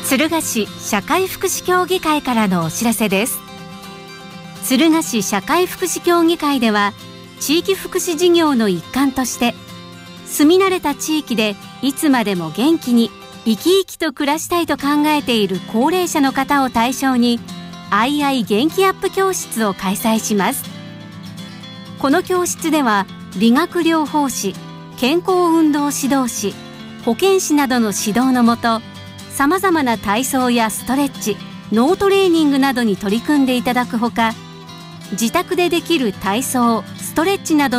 敦賀市社会福祉協議会からのお知らせです。敦賀市社会福祉協議会では、地域福祉事業の一環として、住み慣れた地域でいつまでも元気に生き生きと暮らしたいと考えている高齢者の方を対象に、アイアイ元気アップ教室を開催します。この教室では、理学療法士、健康運動指導士、保健師などの指導のもと、様々な体操やストレッチ、脳トレーニングなどに取り組んでいただくほか、自宅でできる体操、ストレッチなど